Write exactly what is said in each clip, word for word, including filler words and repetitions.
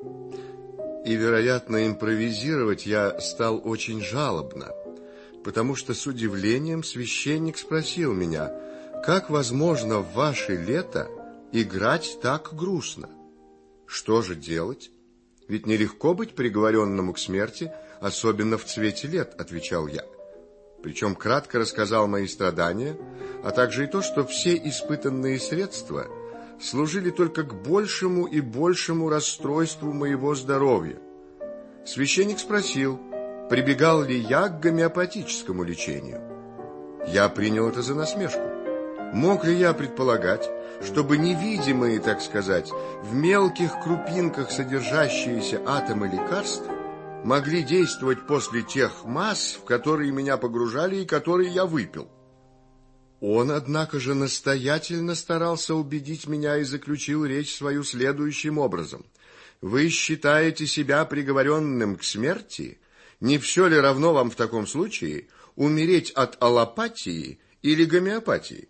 И, вероятно, импровизировать я стал очень жалобно, потому что с удивлением священник спросил меня: «Как возможно в ваше лето играть так грустно? Что же делать? Ведь нелегко быть приговоренному к смерти, особенно в цвете лет», — отвечал я. Причем кратко рассказал мои страдания, а также и то, что все испытанные средства служили только к большему и большему расстройству моего здоровья. Священник спросил, прибегал ли я к гомеопатическому лечению. Я принял это за насмешку. Мог ли я предполагать, чтобы невидимые, так сказать, в мелких крупинках содержащиеся атомы лекарств могли действовать после тех масс, в которые меня погружали и которые я выпил? Он, однако же, настоятельно старался убедить меня и заключил речь свою следующим образом: «Вы считаете себя приговоренным к смерти? Не все ли равно вам в таком случае умереть от аллопатии или гомеопатии?»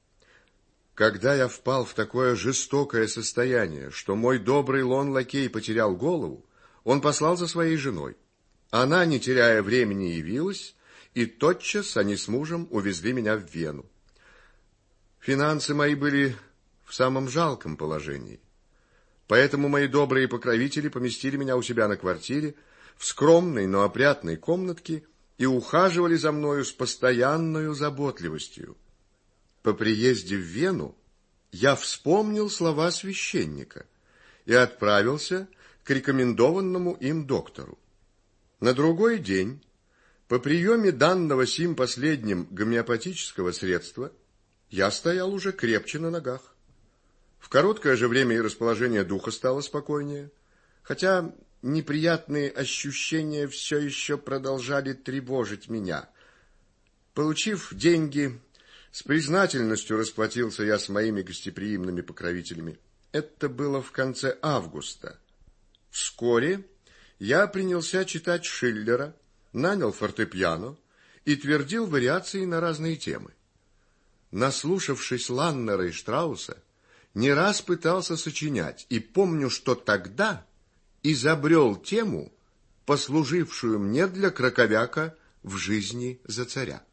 Когда я впал в такое жестокое состояние, что мой добрый лон-лакей потерял голову, он послал за своей женой. Она, не теряя времени, явилась, и тотчас они с мужем увезли меня в Вену. Финансы мои были в самом жалком положении, поэтому мои добрые покровители поместили меня у себя на квартире в скромной, но опрятной комнатке и ухаживали за мною с постоянной заботливостью. По приезде в Вену я вспомнил слова священника и отправился к рекомендованному им доктору. На другой день, по приеме данного сим последним гомеопатического средства, я стоял уже крепче на ногах. В короткое же время и расположение духа стало спокойнее, хотя неприятные ощущения все еще продолжали тревожить меня. Получив деньги, с признательностью расплатился я с моими гостеприимными покровителями. Это было в конце августа. Вскоре я принялся читать Шиллера, нанял фортепиано и твердил вариации на разные темы. Наслушавшись Ланнера и Штрауса, не раз пытался сочинять, и помню, что тогда изобрел тему, послужившую мне для краковяка в жизни за царя.